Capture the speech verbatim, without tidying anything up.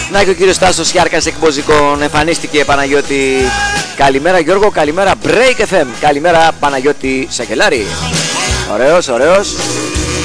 Να και ο κύριος Τάσος Χιάρκας εκποζικών εμφανίστηκε. Παναγιώτη, καλημέρα Γιώργο, καλημέρα Break εφ εμ, καλημέρα Παναγιώτη Σακελάρη. Ωραίος, ωραίος.